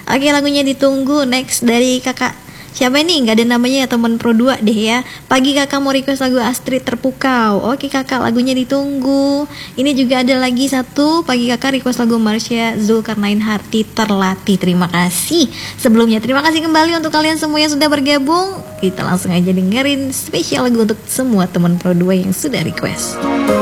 Oke, lagunya ditunggu. Next dari kakak siapa ini? Gak ada namanya ya, teman Pro 2 deh ya. Pagi kakak mau request lagu Astrid Terpukau. Oke kakak, lagunya ditunggu. Ini juga ada lagi satu. Pagi kakak request lagu Marsha Zulkarnain Hati Terlatih. Terima kasih. Sebelumnya terima kasih kembali untuk kalian semua yang sudah bergabung. Kita langsung aja dengerin spesial lagu untuk semua teman Pro 2 yang sudah request.